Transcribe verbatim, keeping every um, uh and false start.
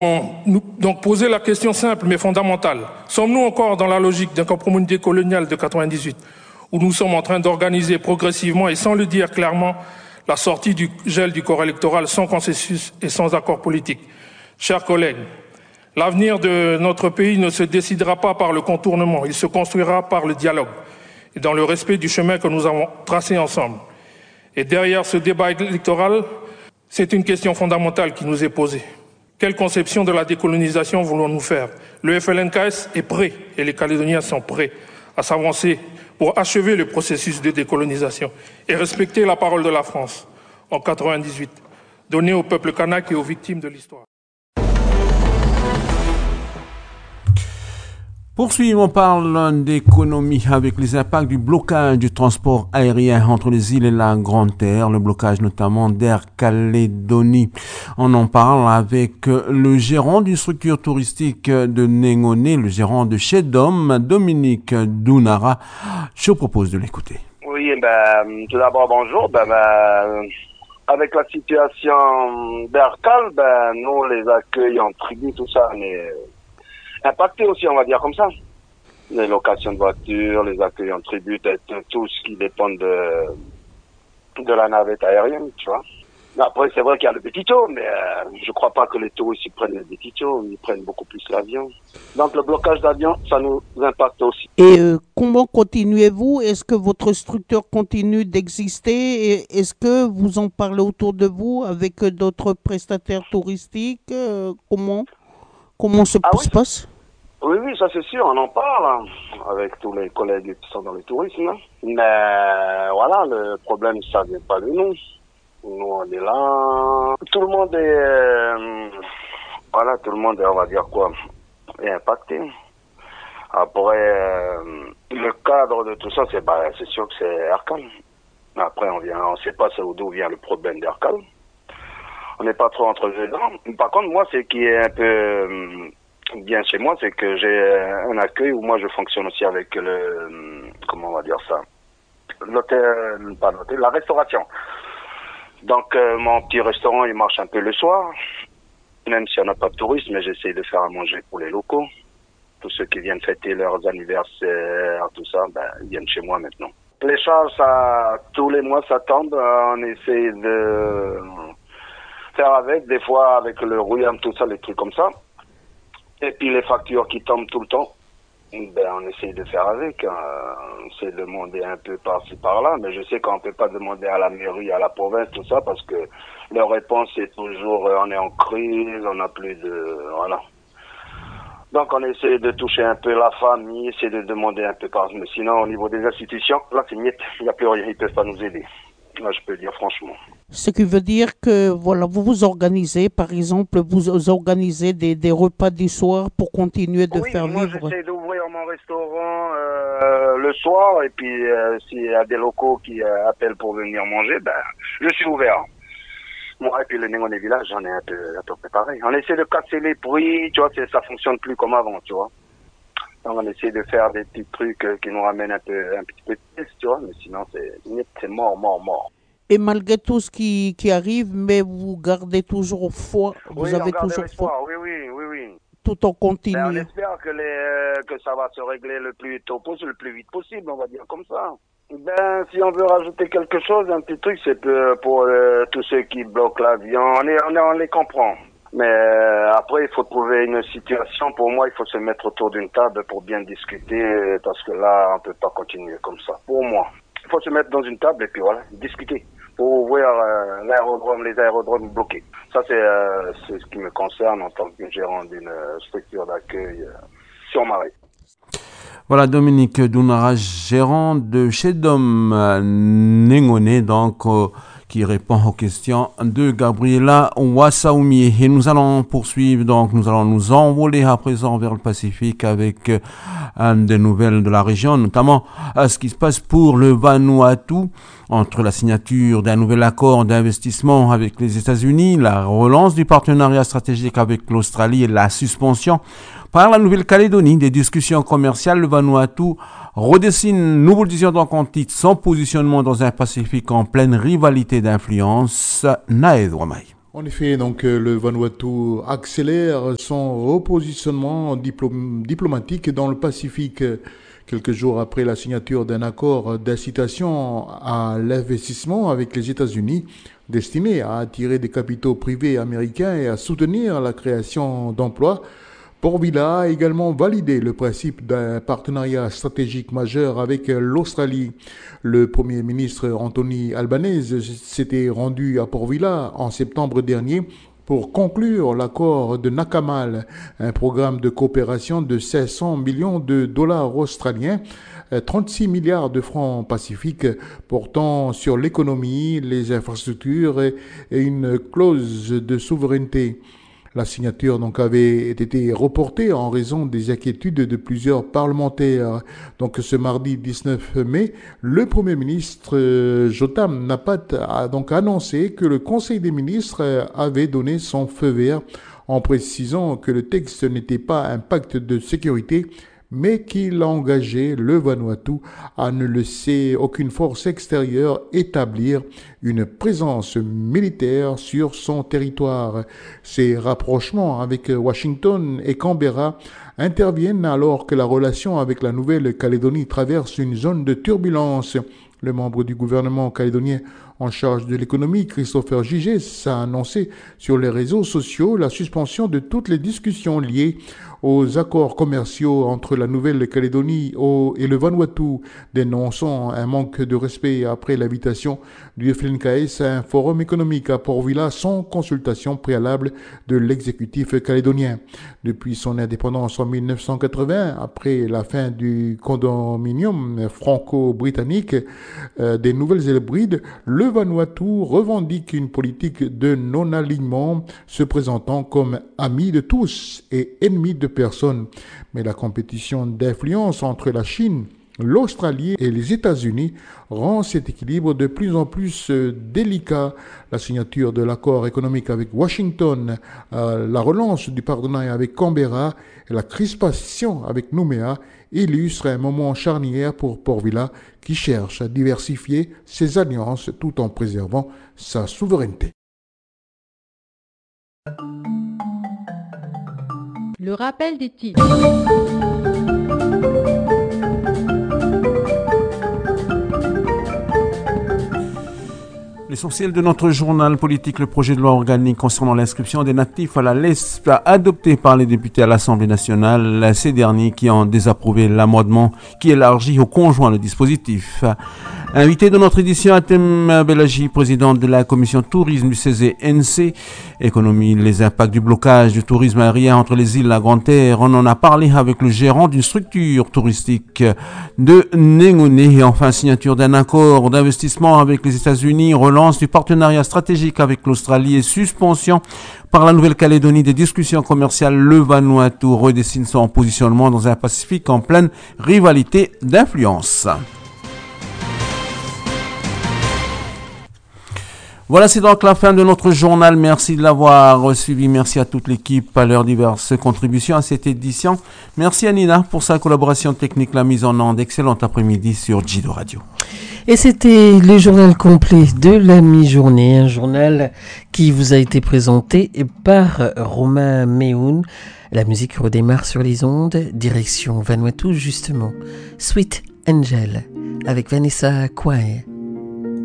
nous, donc poser la question simple mais fondamentale. Sommes-nous encore dans la logique d'un compromis décolonial de quatre-vingt-dix-huit où nous sommes en train d'organiser progressivement et sans le dire clairement la sortie du gel du corps électoral sans consensus et sans accord politique? Chers collègues, l'avenir de notre pays ne se décidera pas par le contournement, il se construira par le dialogue et dans le respect du chemin que nous avons tracé ensemble. Et derrière ce débat électoral, c'est une question fondamentale qui nous est posée. Quelle conception de la décolonisation voulons-nous faire? Le F L N K S est prêt et les Calédoniens sont prêts à s'avancer pour achever le processus de décolonisation et respecter la parole de la France en quatre-vingt-dix-huit, donnée au peuple kanak et aux victimes de l'histoire. Poursuivons, on parle d'économie avec les impacts du blocage du transport aérien entre les îles et la Grande Terre, le blocage notamment d'Air Calédonie. On en parle avec le gérant d'une structure touristique de Néngoné, le gérant de Chedom, Dominique Dounara. Je vous propose de l'écouter. Oui, ben, tout d'abord, bonjour. Ben, ben, avec la situation d'Air Cal, ben, nous, les accueils en tribu, tout ça, mais impacté aussi, on va dire comme ça. Les locations de voitures, les accueils en tribu, tout ce qui dépend de, de la navette aérienne, tu vois. Après, c'est vrai qu'il y a le petit taux, mais euh, je crois pas que les touristes ils prennent le petit taux, ils prennent beaucoup plus l'avion. Donc le blocage d'avion, ça nous impacte aussi. Et euh, comment continuez-vous? Est-ce que votre structure continue d'exister? Et est-ce que vous en parlez autour de vous avec d'autres prestataires touristiques? euh, Comment Comment se ah, oui. passe? Oui, oui, ça c'est sûr, on en parle hein, avec tous les collègues qui sont dans le tourisme. Hein. Mais voilà, le problème, ça vient pas de nous. Nous, on est là. Tout le monde est... Euh, voilà, tout le monde est, on va dire quoi, est impacté. Après, euh, le cadre de tout ça, c'est bah, c'est sûr que c'est Aircal. Après, on vient, on sait pas d'où vient le problème d'Aircal. On n'est pas trop entre les dents. Par contre, moi, ce qui est un peu euh, bien chez moi, c'est que j'ai un accueil où moi, je fonctionne aussi avec le... Comment on va dire ça? L'hôtel, pas l'hôtel, la restauration. Donc, euh, mon petit restaurant, il marche un peu le soir. Même si on n'a pas de touristes, mais j'essaie de faire à manger pour les locaux. Tous ceux qui viennent fêter leurs anniversaires, tout ça, ben, ils viennent chez moi maintenant. Les charges, ça, tous les mois, ça tombe. On essaie de faire avec, des fois avec le rouillard, tout ça, les trucs comme ça. Et puis les factures qui tombent tout le temps, ben on essaie de faire avec. Hein. On essaie de demander un peu par-ci par-là, mais je sais qu'on ne peut pas demander à la mairie, à la province, tout ça, parce que leur réponse est toujours euh, on est en crise, on n'a plus de... Voilà. Donc on essaie de toucher un peu la famille, essayer de demander un peu par... Mais sinon, au niveau des institutions, là c'est niet, il n'y a plus rien, ils ne peuvent pas nous aider. Là, je peux le dire franchement. Ce qui veut dire que voilà, vous vous organisez, par exemple, vous organisez des, des repas du soir pour continuer de oui, faire moi, vivre. J'essaie d'ouvrir mon restaurant euh, le soir et puis euh, s'il y a des locaux qui euh, appellent pour venir manger, ben je suis ouvert. Bon, et puis le Néngoné village, j'en ai un peu, un peu préparé. On essaie de casser les bruits, tu vois, ça fonctionne plus comme avant, tu vois. Donc on essaie de faire des petits trucs qui nous ramènent un peu, un petit peu de plus, tu vois, mais sinon c'est, c'est mort, mort, mort. Et malgré tout ce qui, qui arrive, mais vous gardez toujours foi, vous oui, avez toujours foi. Oui, oui, oui, oui. Tout en continuant. Ben, on espère que, les, que ça va se régler le plus tôt possible, le plus vite possible, on va dire comme ça. Ben, si on veut rajouter quelque chose, un petit truc, c'est pour, pour euh, tous ceux qui bloquent l'avion, on, est, on, est, on les comprend. Mais euh, après, il faut trouver une situation. Pour moi, il faut se mettre autour d'une table pour bien discuter, parce que là, on peut pas continuer comme ça. Pour moi, il faut se mettre dans une table et puis voilà, discuter. Pour ouvrir euh, l'aérodrome, les aérodromes bloqués. Ça, c'est, euh, c'est ce qui me concerne en tant que gérant d'une euh, structure d'accueil euh, sur Marais. Voilà, Dominique Dounara, gérant de Chedom euh, Néngoné, donc, euh, qui répond aux questions de Gabriela Wassaoumi. Et nous allons poursuivre, donc nous allons nous envoler à présent vers le Pacifique avec euh, des nouvelles de la région, notamment euh, ce qui se passe pour le Vanuatu, entre la signature d'un nouvel accord d'investissement avec les États-Unis, la relance du partenariat stratégique avec l'Australie et la suspension par la Nouvelle-Calédonie des discussions commerciales. Le Vanuatu redessine, nous vous le disions donc en titre, son positionnement dans un Pacifique en pleine rivalité d'influence. Naed Wamai. En effet, donc euh, le Vanuatu accélère son repositionnement diplom- diplomatique dans le Pacifique. Quelques jours après la signature d'un accord d'incitation à l'investissement avec les États-Unis, destiné à attirer des capitaux privés américains et à soutenir la création d'emplois, Port Vila a également validé le principe d'un partenariat stratégique majeur avec l'Australie. Le Premier ministre Anthony Albanese s'était rendu à Port Vila en septembre dernier pour conclure l'accord de Nakamal, un programme de coopération de cinq cents millions de dollars australiens, trente-six milliards de francs pacifiques, portant sur l'économie, les infrastructures et une clause de souveraineté. La signature donc avait été reportée en raison des inquiétudes de plusieurs parlementaires. Donc ce mardi dix-neuf mai, le Premier ministre Jotam Napat a donc annoncé que le Conseil des ministres avait donné son feu vert en précisant que le texte n'était pas un pacte de sécurité, mais qu'il a engagé le Vanuatu à ne laisser aucune force extérieure établir une présence militaire sur son territoire. Ces rapprochements avec Washington et Canberra interviennent alors que la relation avec la Nouvelle-Calédonie traverse une zone de turbulence. Le membre du gouvernement calédonien en charge de l'économie, Christopher Gigès, a annoncé sur les réseaux sociaux la suspension de toutes les discussions liées aux accords commerciaux entre la Nouvelle-Calédonie et le Vanuatu, dénonçant un manque de respect après l'invitation du F L N K S à un forum économique à Port Vila sans consultation préalable de l'exécutif calédonien. Depuis son indépendance en mille neuf cent quatre-vingts, après la fin du condominium franco-britannique euh, des Nouvelles-Hébrides, le Vanuatu revendique une politique de non-alignement se présentant comme ami de tous et ennemi de personne. Mais la compétition d'influence entre la Chine, l'Australie et les États-Unis rend cet équilibre de plus en plus délicat. La signature de l'accord économique avec Washington, euh, la relance du partenariat avec Canberra et la crispation avec Nouméa illustrent un moment charnière pour Port Vila qui cherche à diversifier ses alliances tout en préservant sa souveraineté. Le rappel des titres. L'essentiel de notre journal politique, le projet de loi organique concernant l'inscription des natifs à la L E S P, adopté par les députés à l'Assemblée nationale, ces derniers qui ont désapprouvé l'amendement qui élargit aux conjoints le dispositif. Invité de notre édition, Atem Belaji, président de la commission tourisme du C Z N C, économie, les impacts du blocage du tourisme aérien entre les îles La Grande-Terre. On en a parlé avec le gérant d'une structure touristique de Nengoné et enfin signature d'un accord d'investissement avec les États-Unis, relance du partenariat stratégique avec l'Australie et suspension par la Nouvelle-Calédonie des discussions commerciales. Le Vanuatu redessine son positionnement dans un Pacifique en pleine rivalité d'influence. Voilà, c'est donc la fin de notre journal. Merci de l'avoir suivi. Merci à toute l'équipe à leurs diverses contributions à cette édition. Merci à Nina pour sa collaboration technique, la mise en onde. Excellent après-midi sur Jido Radio. Et c'était le journal complet de la mi-journée, un journal qui vous a été présenté par Romain Méhoun. La musique redémarre sur les ondes, direction Vanuatu justement. Sweet Angel avec Vanessa Kwai.